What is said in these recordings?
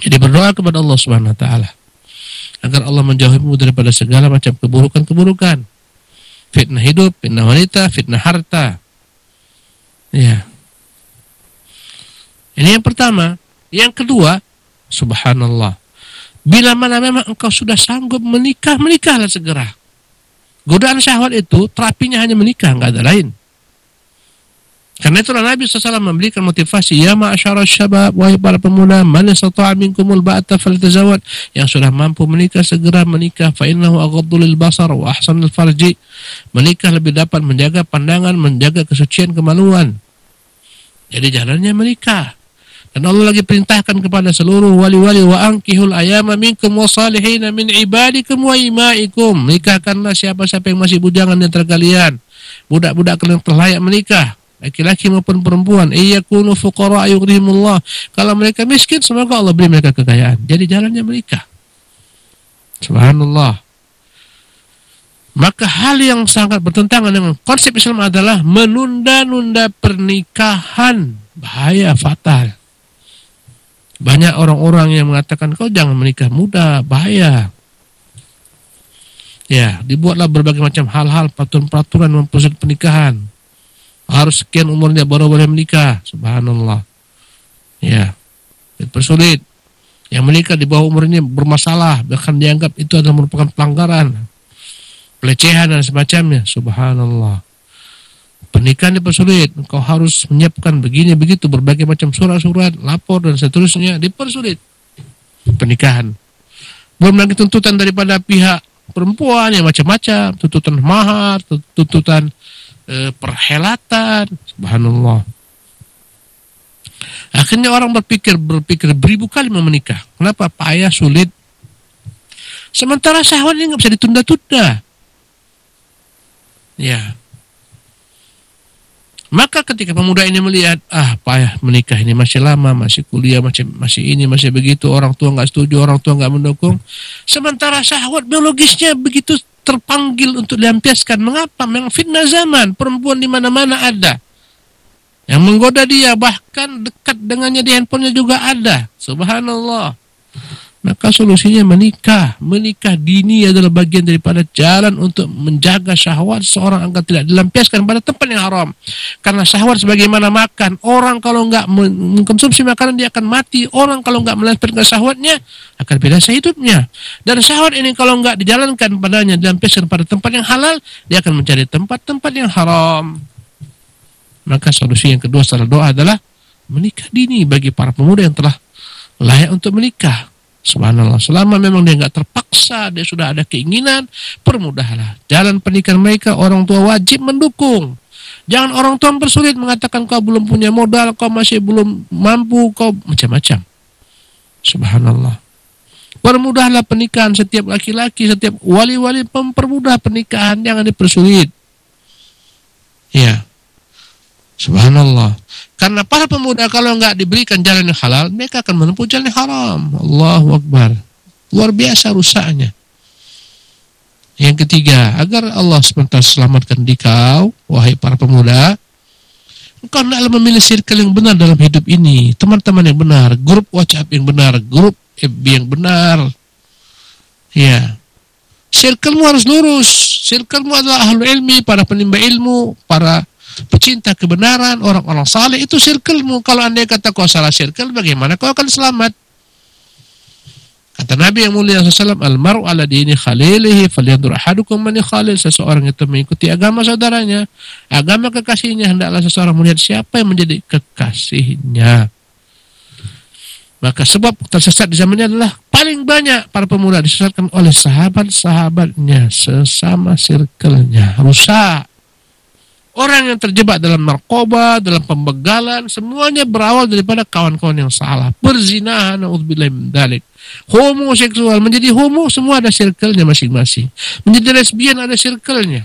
Jadi berdoa kepada Allah Subhanahu wa taala agar Allah menjauhimu daripada segala macam keburukan-keburukan. Fitnah hidup, fitnah wanita, fitnah harta. Ya. Ini yang pertama. Yang kedua, subhanallah. Bila mana memang engkau sudah sanggup menikah, menikahlah segera. Godaan syahwat itu terapinya hanya menikah, enggak ada lain. Karena itulah Nabi SAW memberikan motivasi, ya ma'asyara syabab, wahai para pemuda, man istata'a minkumul ba'ata falyatazawwaj, yang sudah mampu menikah segera menikah, fa innahu aghaddu lil basar wa ahsanul farji. Menikah lebih dapat menjaga pandangan, menjaga kesucian kemaluan. Jadi jalannya menikah. Dan Allah lagi perintahkan kepada seluruh wali-wali, wa ankihul ayama minkum wasalihina min ibadikum wa imaikum. Nikahkanlah siapa-siapa yang masih bujangan di antara kalian, budak-budak kalian terlayak menikah, laki-laki maupun perempuan. Iyakunu fuqara yughnihimullah. Kalau mereka miskin, semoga Allah beri mereka kekayaan. Jadi jalannya menikah. Subhanallah. Maka hal yang sangat bertentangan dengan konsep Islam adalah menunda-nunda pernikahan. Bahaya, fatal. Banyak orang-orang yang mengatakan kau jangan menikah muda, bahaya. Ya, dibuatlah berbagai macam hal-hal, peraturan-peraturan mempersulit pernikahan. Harus sekian umurnya baru boleh menikah. Subhanallah. Ya, dipersulit. Yang menikah di bawah umurnya bermasalah, bahkan dianggap itu adalah merupakan pelanggaran, pelecehan dan semacamnya. Subhanallah. Pernikahan dipersulit, engkau harus menyiapkan begini begitu, berbagai macam surat-surat, lapor dan seterusnya, dipersulit pernikahan. Belum lagi tuntutan daripada pihak perempuan yang macam-macam, tuntutan mahar, tuntutan perhelatan. Subhanallah. Akhirnya orang berpikir beribu kali mau menikah. Kenapa? Payah, sulit. Sementara syahwat ini nggak bisa ditunda-tunda. Ya. Maka ketika pemuda ini melihat, payah menikah ini, masih lama, masih kuliah, masih ini, masih begitu, orang tua nggak setuju, orang tua nggak mendukung. Sementara syahwat biologisnya begitu terpanggil untuk dilampiaskan. Mengapa? Memang fitnah zaman, perempuan di mana-mana ada yang menggoda dia, bahkan dekat dengannya di handphonenya juga ada. Subhanallah. Maka solusinya menikah. Menikah dini adalah bagian daripada jalan untuk menjaga syahwat seorang agar tidak dilampiaskan pada tempat yang haram. Karena syahwat sebagaimana makan. Orang kalau enggak mengkonsumsi makanan dia akan mati. Orang kalau enggak melampiaskan syahwatnya akan binasa hidupnya. Dan syahwat ini kalau enggak dijalankan padanya, dilampiaskan pada tempat yang halal, dia akan mencari tempat-tempat yang haram. Maka solusi yang kedua setelah doa adalah menikah dini bagi para pemuda yang telah layak untuk menikah. Subhanallah. Selama memang dia enggak terpaksa, dia sudah ada keinginan, permudahlah jalan pernikahan mereka. Orang tua wajib mendukung. Jangan orang tua mempersulit, mengatakan kau belum punya modal, kau masih belum mampu, kau macam-macam. Subhanallah. Permudahlah pernikahan setiap laki-laki, setiap wali-wali mempermudah pernikahan, jangan dipersulit. Ya. Subhanallah. Karena para pemuda kalau enggak diberikan jalan yang halal, mereka akan menempuh jalan yang haram. Allahu Akbar. Luar biasa rusaknya. Yang ketiga, agar Allah SWT selamatkan dikau, wahai para pemuda, engkau hendaklah memilih circle yang benar dalam hidup ini, teman-teman yang benar, grup WhatsApp yang benar, grup FB yang benar. Ya. Circlemu harus lurus. Circlemu adalah ahlul ilmi, para penimba ilmu, para pecinta kebenaran, orang-orang saleh. Itu circlemu. Kalau anda kata kau salah circle, bagaimana kau akan selamat? Kata Nabi yang mulia SAW, al-mar'u ala dini khalilihi falyanzur ahadukum man khalil. Seseorang itu mengikuti agama saudaranya, agama kekasihnya. Hendaklah seseorang melihat siapa yang menjadi kekasihnya. Maka sebab tersesat di zamannya adalah paling banyak para pemuda disesatkan oleh sahabat-sahabatnya, sesama circle-nya. Rusak. Orang yang terjebak dalam narkoba, dalam pembegalan, semuanya berawal daripada kawan-kawan yang salah. Perzinahan, na'udzubillahi min dzalik. Homoseksual, menjadi homo, semua ada circle-nya masing-masing. Menjadi lesbian, ada circle-nya.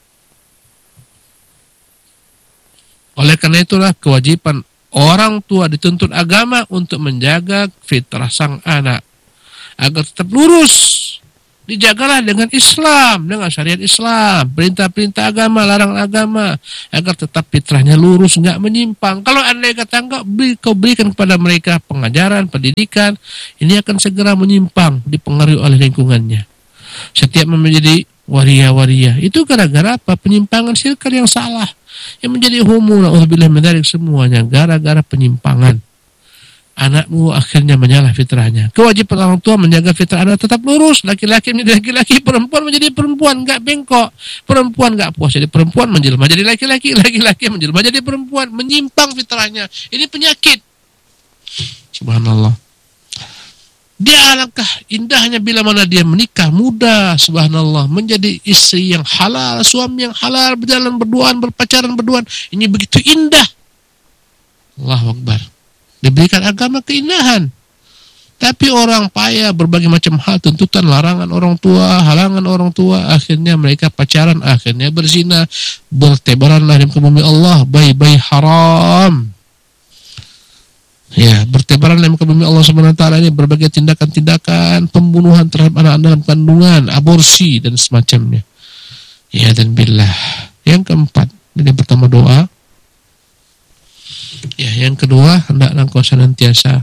Oleh karena itulah kewajiban orang tua dituntut agama untuk menjaga fitrah sang anak agar tetap lurus Dijagalah dengan Islam, dengan syariat Islam, perintah-perintah agama, larangan agama, agar tetap fitrahnya lurus, enggak menyimpang. Kalau andai kata kau berikan kepada mereka pengajaran, pendidikan, ini akan segera menyimpang, dipengaruhi oleh lingkungannya. Setiap menjadi waria-waria, itu gara-gara apa? Penyimpangan sirkel yang salah, yang menjadi homo, na'udzubillah min dzalik, semuanya gara-gara penyimpangan. Anakmu akhirnya menyalah fitrahnya. Kewajiban orang tua menjaga fitrah anak tetap lurus. Laki-laki menjadi laki-laki, perempuan menjadi perempuan, enggak bengkok. Perempuan enggak puas jadi perempuan, menjelma jadi laki-laki. Laki-laki menjelma jadi perempuan, menyimpang fitrahnya. Ini penyakit. Subhanallah. Dia alangkah indahnya bila mana dia menikah muda, subhanallah, menjadi istri yang halal, suami yang halal, berjalan berduaan, berpacaran berduaan. Ini begitu indah. Allahu Akbar. Diberikan agama keindahan. Tapi orang payah berbagai macam hal, tuntutan, larangan orang tua, halangan orang tua, akhirnya mereka pacaran, akhirnya berzina, bertebaranlah di muka bumi Allah bayi-bayi haram. Ya, bertebaran di muka bumi Allah Subhanahu wa taala ini berbagai tindakan-tindakan pembunuhan terhadap anak dalam kandungan, aborsi dan semacamnya. Ya dan billah. Yang keempat, ini pertama doa. Ya, yang kedua, hendaklah engkau senantiasa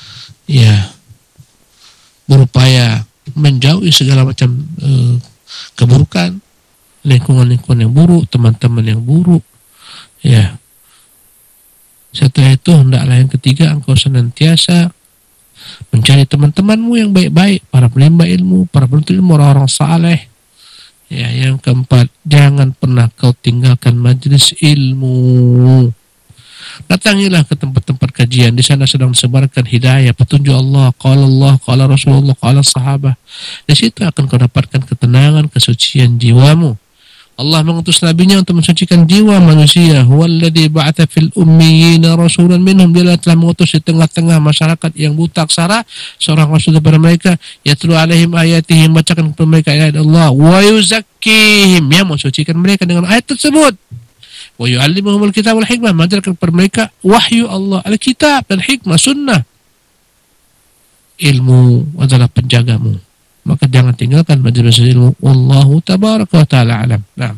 berupaya menjauhi segala macam keburukan, lingkungan-lingkungan yang buruk, teman-teman yang buruk. Ya. Setelah itu hendaklah yang ketiga, engkau senantiasa mencari teman-temanmu yang baik-baik, para penimba ilmu, para penuntut ilmu, orang-orang saleh. Ya, yang keempat, jangan pernah kau tinggalkan majelis ilmu. Datangilah ke tempat-tempat kajian, di sana sedang disebarkan hidayah, petunjuk Allah, qala Rasulullah, qala sahabah. Di situ akan kau dapatkan ketenangan, kesucian jiwamu. Allah mengutus nabinya untuk mensucikan jiwa manusia. Huwallazi ba'atha fil ummiyina rasulan minhum. Dia telah mengutus di tengah-tengah masyarakat yang buta aksara seorang rasul kepada mereka, yatlu alaihim ayatihi, membacakan kepada mereka ayat Allah, wa yuzakkihim, yang mensucikan mereka dengan ayat tersebut. Wa yu'allimuhumul kitab wal hikmah, mengajarkan kepada mereka wahyu Allah, Alkitab dan hikmah, sunnah. Ilmu adalah penjagamu, maka jangan tinggalkan majelis ilmu. Wallahu tabaraka wa ta'ala alam.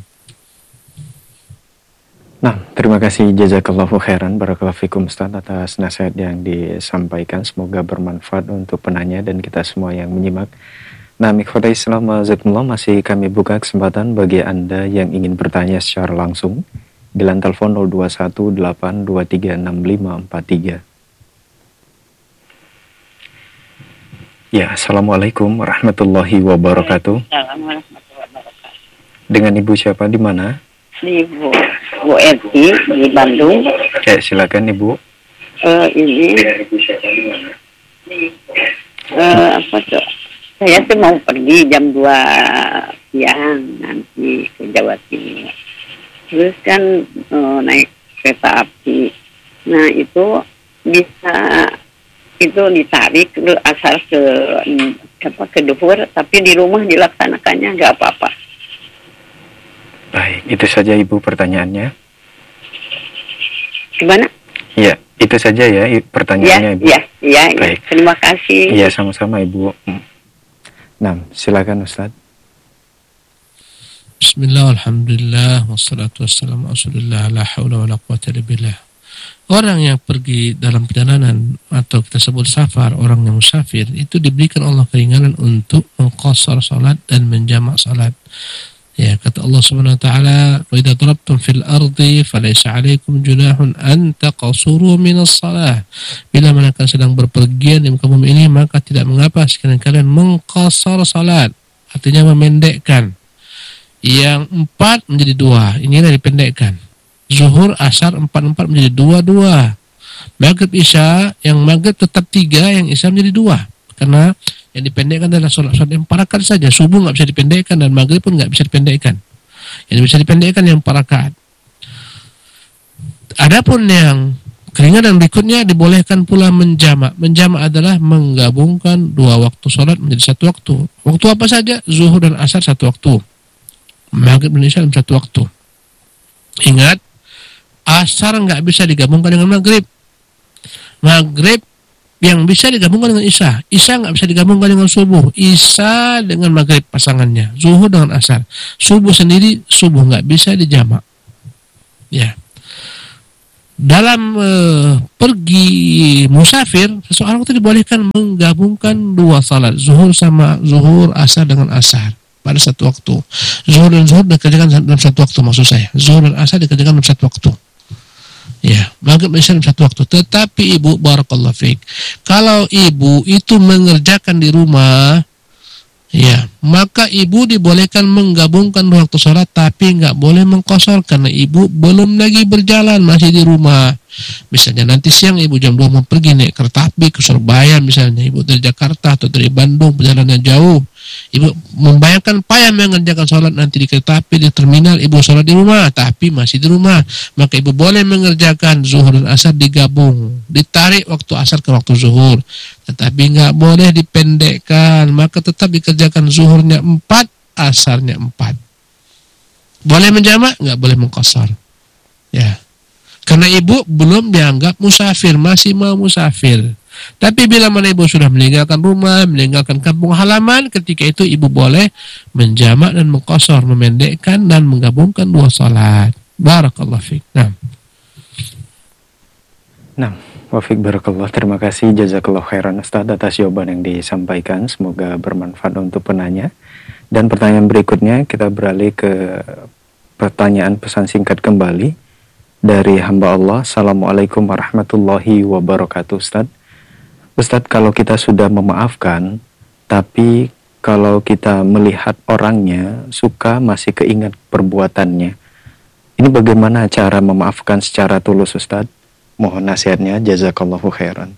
Nah, terima kasih jazakallahu khairan, barakallahu fikum Ustaz atas nasihat yang disampaikan. Semoga bermanfaat untuk penanya dan kita semua yang menyimak. Nah, ikhwatai Islam azakumullah, masih kami buka kesempatan bagi Anda yang ingin bertanya secara langsung di line telepon 0218236543. Ya, assalamualaikum warahmatullahi wabarakatuh. Assalamualaikum warahmatullahi wabarakatuh. Dengan Ibu siapa, di mana? Di Bu Eti di Bandung. Ya, silakan Ibu. Ini apa tuh? Saya tuh mau pergi jam 2 siang nanti ke Jawa Timur. Terus kan naik kereta api. Nah itu bisa itu ditarik asal ke duhur, tapi di rumah dilaksanakannya nggak apa-apa. Baik, itu saja Ibu pertanyaannya. Gimana? Ya, itu saja ya pertanyaannya Ibu. Ya. Baik. Terima kasih. Iya, sama-sama Ibu. Nah, silakan Ustaz. Bismillah, alhamdulillah, wassalatu wassalamu ala rasulillah, la hawla wa la quwwata illa billah. Orang yang pergi dalam perjalanan atau kita sebut safar, orang yang musafir, itu diberikan Allah keringanan untuk mengqasar salat dan menjamak salat. Ya, kata Allah Subhanahu wa taala, "Wa idza darabtum fil ardi falaysa 'alaikum junahun an taqsuru minas shalah." Bila mana kalian sedang berpergian di muka bumi ini, maka tidak mengapa sekalian kalian mengqasar salat, artinya memendekkan. Yang 4 menjadi 2, inilah dipendekkan. Zuhur, asar, 4 menjadi 2. Maghrib, isya, yang maghrib tetap 3, yang isya menjadi 2. Karena yang dipendekkan adalah sholat yang 4 rakaat saja. Subuh nggak bisa dipendekkan dan maghrib pun nggak bisa dipendekkan. Yang bisa dipendekkan yang 4 rakaat. Adapun yang keringanan berikutnya dibolehkan pula menjamak. Menjamak adalah menggabungkan 2 waktu sholat menjadi 1 waktu. Waktu apa saja? Zuhur dan asar 1 waktu. Maghrib dan isya dalam 1 waktu. Ingat, asar nggak bisa digabungkan dengan maghrib. Maghrib Yang bisa digabungkan dengan Isya. Isya nggak bisa digabungkan dengan subuh. Isya dengan maghrib pasangannya. Zuhur dengan asar. Subuh sendiri, subuh nggak bisa dijamak. Ya. Dalam pergi musafir, seseorang itu dibolehkan menggabungkan dua salat. Zuhur, asar dengan asar. Pada satu waktu. Zuhur dan zuhur dikerjakan dalam satu waktu, maksud saya. Zuhur dan asar dikerjakan dalam satu waktu. Ya, maghrib isya dalam satu waktu. Tetapi ibu, barakallahu fiik, kalau ibu itu mengerjakan di rumah, ya, maka ibu dibolehkan menggabungkan waktu sholat, tapi nggak boleh mengqashar karena ibu belum lagi berjalan, masih di rumah. Misalnya nanti siang ibu jam 2 mau pergi naik kereta api ke Surabaya, misalnya ibu dari Jakarta atau dari Bandung, perjalanan jauh. Ibu membayangkan payah mengerjakan sholat nanti di kereta api, di terminal, ibu sholat di rumah, tapi masih di rumah. Maka ibu boleh mengerjakan zuhur dan asar digabung, ditarik waktu asar ke waktu zuhur. Tetapi nggak boleh dipendekkan, maka tetap dikerjakan zuhurnya 4, asarnya 4. Boleh menjamak, nggak boleh mengqashar. Ya, karena ibu belum dianggap musafir, masih mau musafir. Tapi bila mana ibu sudah meninggalkan rumah, meninggalkan kampung halaman, ketika itu ibu boleh menjamak dan mengqashar, memendekkan dan menggabungkan dua salat. Barakallahu fiik. Nah, Wafiq barakallah, terima kasih, jazakallah khairan Ustaz atas jawaban yang disampaikan, semoga bermanfaat untuk penanya. Dan pertanyaan berikutnya kita beralih ke pertanyaan pesan singkat kembali dari hamba Allah. Assalamualaikum warahmatullahi wabarakatuh. Ustaz, kalau kita sudah memaafkan, tapi kalau kita melihat orangnya suka masih keingat perbuatannya, ini bagaimana cara memaafkan secara tulus, Ustaz? Mohon nasihatnya, jazakallahu khairan.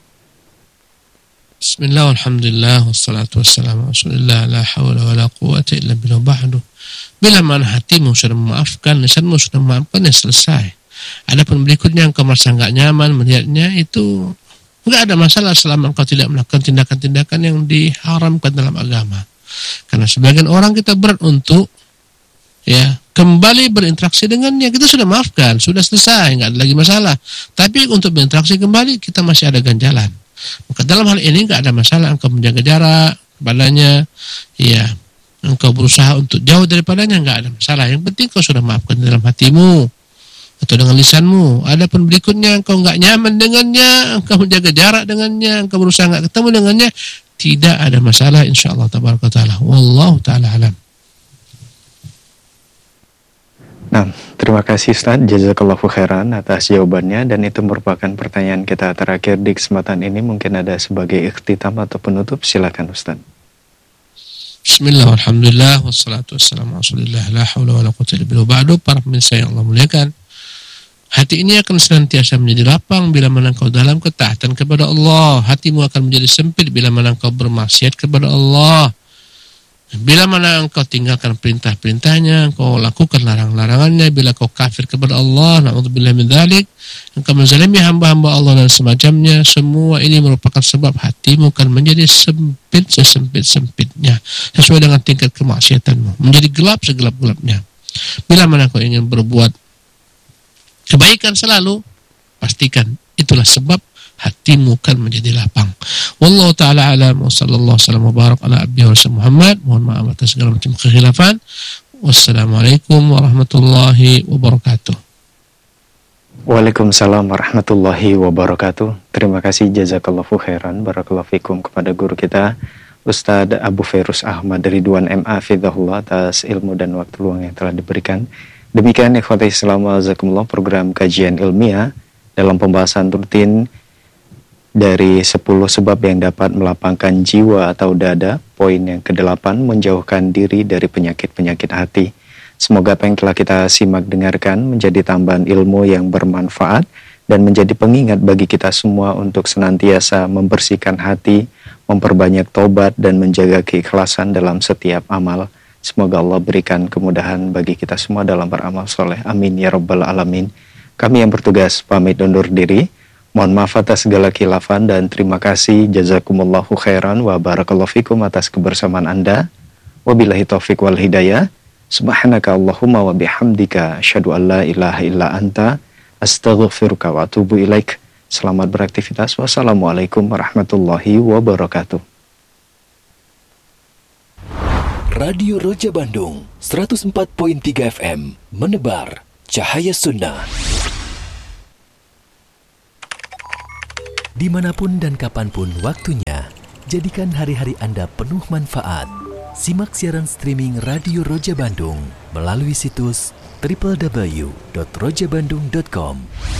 Bismillah, alhamdulillah, wassalatu wassalamu rasulillah, la hawla wa la quwata illa billah ba'du. Bila mana hatimu sudah memaafkan, lisanmu sudah memaafkan, ya selesai. Adapun berikutnya engkau merasa nggak nyaman melihatnya, itu nggak ada masalah selama engkau tidak melakukan tindakan-tindakan yang diharamkan dalam agama. Karena sebagian orang kita berat untuk kembali berinteraksi dengannya. Kita sudah maafkan, sudah selesai, nggak ada lagi masalah. Tapi untuk berinteraksi kembali kita masih ada ganjalan. Maka dalam hal ini nggak ada masalah engkau menjaga jarak padanya, engkau berusaha untuk jauh daripadanya, nggak ada masalah. Yang penting kau sudah maafkan dalam hatimu atau dengan lisanmu. Adapun berikutnya engkau nggak nyaman dengannya, engkau menjaga jarak dengannya, engkau berusaha nggak ketemu dengannya, tidak ada masalah insyaallah tabaraka taala. Wallahu taala alam. Nah, terima kasih Ustaz, jazakallahu khairan atas jawabannya, dan itu merupakan pertanyaan kita terakhir di kesempatan ini. Mungkin ada sebagai ikhtitam atau penutup, silakan Ustaz. Bismillah, alhamdulillah, wassalatu wassalamu rasulillah, la hawla wa la quwwata illa billah ba'du. Para pemirsa yang Allah muliakan, hati ini akan senantiasa menjadi lapang bila mana engkau dalam ketaatan kepada Allah. Hatimu akan menjadi sempit bila mana engkau bermaksiat kepada Allah. Bila mana engkau tinggalkan perintah-perintahnya, engkau lakukan larang-larangannya, bila kau kafir kepada Allah, na'udzubillah min dzalik, engkau menzalimi hamba-hamba Allah dan semacamnya, semua ini merupakan sebab hatimu akan menjadi sempit sesempit-sempitnya, sesuai dengan tingkat kemaksiatanmu, menjadi gelap segelap-gelapnya. Bila mana kau ingin berbuat kebaikan selalu, pastikan itulah sebab hatimu kan menjadi lapang. Wallahu ta'ala alam, wa sallallahu wasallam wa barak ala abdihi wa Muhammad. Mohon maaf atas segala macam kekhilafan. Wassalamualaikum warahmatullahi wabarakatuh. Waalaikumsalam warahmatullahi wabarakatuh. Terima kasih, jazakallahu khairan, barakallahu fikum, kepada guru kita Ustadz Abu Fairuz Ahmad Ridwan MA Fidahullah atas ilmu dan waktu luang yang telah diberikan. Demikian ikhwati Islam wa jazakumullah, program kajian ilmiah dalam pembahasan rutin dari 10 sebab yang dapat melapangkan jiwa atau dada. Poin yang ke-8, menjauhkan diri dari penyakit-penyakit hati. Semoga apa yang telah kita simak dengarkan menjadi tambahan ilmu yang bermanfaat dan menjadi pengingat bagi kita semua untuk senantiasa membersihkan hati, memperbanyak tobat dan menjaga keikhlasan dalam setiap amal. Semoga Allah berikan kemudahan bagi kita semua dalam beramal soleh. Amin ya rabbal alamin. Kami yang bertugas pamit undur diri. Mohon maaf atas segala khilafan dan terima kasih, jazakumullahu khairan wa barakallahu fikum atas kebersamaan Anda. Wabillahi taufiq wal hidayah. Subhanaka Allahumma wa bihamdika asyhadu an la ilaha illa anta astaghfiruka wa atubu ilaik. Selamat beraktivitas. Wassalamualaikum warahmatullahi wabarakatuh. Radio Roja Bandung 104.3 FM menebar cahaya sunnah. Dimanapun dan kapanpun waktunya, jadikan hari-hari Anda penuh manfaat. Simak siaran streaming Radio Roja Bandung melalui situs www.rojabandung.com.